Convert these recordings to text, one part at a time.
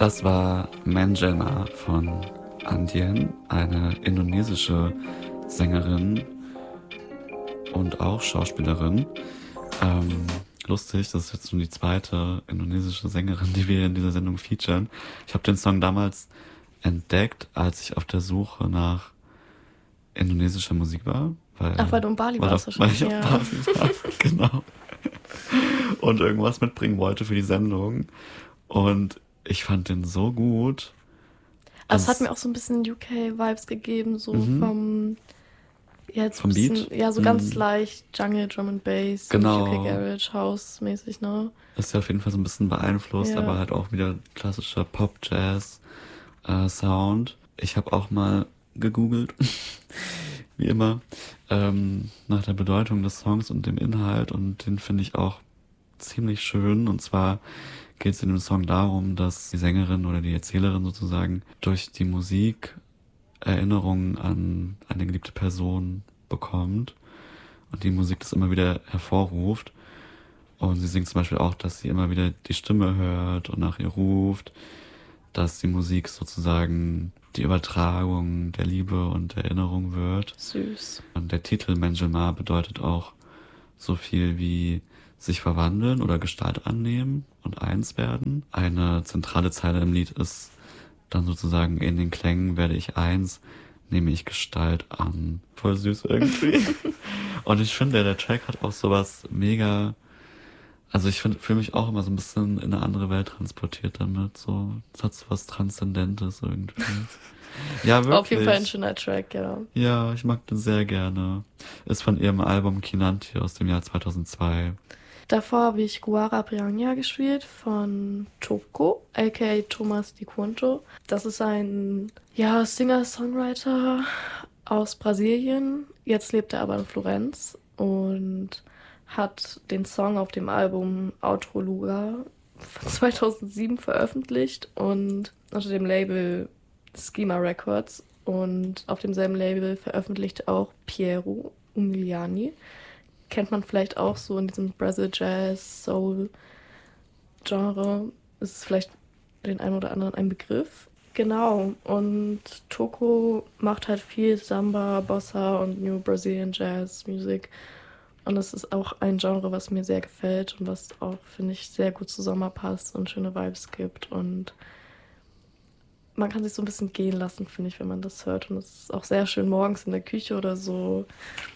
Das war Manjelma von Andien, eine indonesische Sängerin und auch Schauspielerin. Lustig, das ist jetzt schon die zweite indonesische Sängerin, die wir in dieser Sendung featuren. Ich habe den Song damals entdeckt, als ich auf der Suche nach indonesischer Musik war. Weil du in Bali warst wahrscheinlich. Weil ich ja. auf Bali war, genau. Und irgendwas mitbringen wollte für die Sendung. Und ich fand den so gut. Also es hat mir auch so ein bisschen UK-Vibes gegeben, so vom vom bisschen, Beat? ja, so ganz leicht Jungle, Drum and Bass, Genau. UK Garage, House mäßig, ne? Ist ja auf jeden Fall so ein bisschen beeinflusst, Ja. aber halt auch wieder klassischer Pop-Jazz-Sound. Ich habe auch mal gegoogelt, wie immer, nach der Bedeutung des Songs und dem Inhalt, und den finde ich auch ziemlich schön. Und zwar geht es in dem Song darum, dass die Sängerin oder die Erzählerin sozusagen durch die Musik Erinnerungen an eine geliebte Person bekommt und die Musik das immer wieder hervorruft. Und sie singt zum Beispiel auch, dass sie immer wieder die Stimme hört und nach ihr ruft, dass die Musik sozusagen die Übertragung der Liebe und der Erinnerung wird. Süß. Und der Titel Manjelma bedeutet auch so viel wie sich verwandeln oder Gestalt annehmen und eins werden. Eine zentrale Zeile im Lied ist dann sozusagen: in den Klängen werde ich eins, nehme ich Gestalt an. Voll süß irgendwie. Und ich finde, der Track hat auch sowas mega, also ich fühle mich auch immer so ein bisschen in eine andere Welt transportiert damit. So, es hat so was Transzendentes irgendwie. Ja, wirklich. Auf jeden Fall ein schöner Track, ja. Ja, ich mag den sehr gerne. Ist von ihrem Album Kinanti aus dem Jahr 2002. Davor habe ich Guara Piranha gespielt von Toko, aka Thomas Di Quanto. Das ist ein Singer-Songwriter aus Brasilien. Jetzt lebt er aber in Florenz und hat den Song auf dem Album Outro Lugar von 2007 veröffentlicht und unter dem Label Schema Records. Und auf demselben Label veröffentlichte auch Piero Umiliani. Kennt man vielleicht auch so in diesem Brazil Jazz, Soul Genre. Ist vielleicht den einen oder anderen ein Begriff. Genau. Und Toko macht halt viel Samba, Bossa und New Brazilian Jazz Music. Und es ist auch ein Genre, was mir sehr gefällt und was auch, finde ich, sehr gut zu Sommer passt und schöne Vibes gibt. Und man kann sich so ein bisschen gehen lassen, finde ich, wenn man das hört. Und es ist auch sehr schön morgens in der Küche oder so.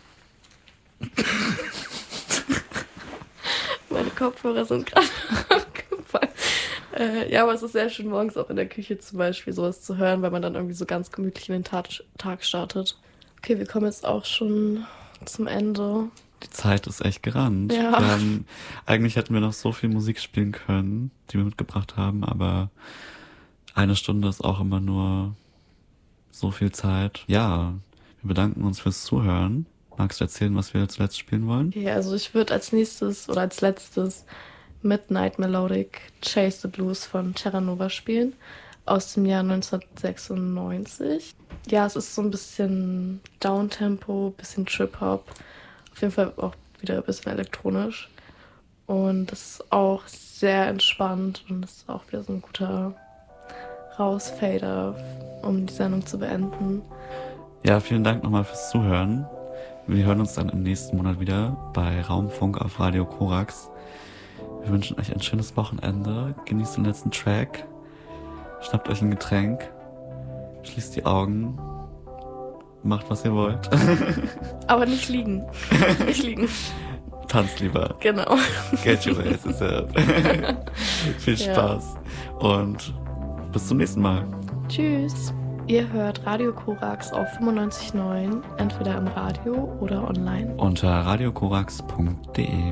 Meine Kopfhörer sind gerade abgefallen. Aber es ist sehr schön, morgens auch in der Küche zum Beispiel sowas zu hören, weil man dann irgendwie so ganz gemütlich in den Tag startet. Okay, wir kommen jetzt auch schon zum Ende. Die Zeit ist echt gerannt. Ja. Eigentlich hätten wir noch so viel Musik spielen können, die wir mitgebracht haben, aber eine Stunde ist auch immer nur so viel Zeit. Ja, wir bedanken uns fürs Zuhören. Magst du erzählen, was wir zuletzt spielen wollen? Ja, also ich würde als nächstes oder als letztes Midnight Melodic Chase the Blues von Terra Nova spielen, aus dem Jahr 1996. Ja, es ist so ein bisschen Downtempo, bisschen Trip-Hop, auf jeden Fall auch wieder ein bisschen elektronisch. Und es ist auch sehr entspannt und es ist auch wieder so ein guter Rausfader, um die Sendung zu beenden. Ja, vielen Dank nochmal fürs Zuhören. Wir hören uns dann im nächsten Monat wieder bei Raumfunk auf Radio Korax. Wir wünschen euch ein schönes Wochenende. Genießt den letzten Track. Schnappt euch ein Getränk. Schließt die Augen. Macht, was ihr wollt. Aber nicht liegen. Nicht liegen. Tanzt lieber. Genau. Get your asses up. Viel Spaß. Und bis zum nächsten Mal. Tschüss. Ihr hört Radio Korax auf 95.9, entweder im Radio oder online. Unter radiokorax.de